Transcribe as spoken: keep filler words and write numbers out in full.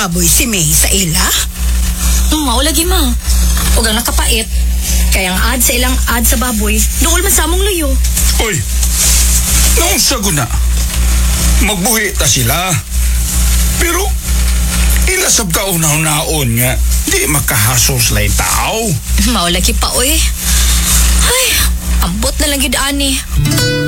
baboy si May sa ila? Hmm, mao lagi ma. Ug ang nakapait, kaya ang ad sa ilang ad sa baboy, dool man sa among luyo. Oy, noong saguna, magbuhi ta sila. Pero, ilasab ka unaw-naon nga, di makahasos lay tao. Mao lagi pa oy. Ay, ambot na lang gid ani.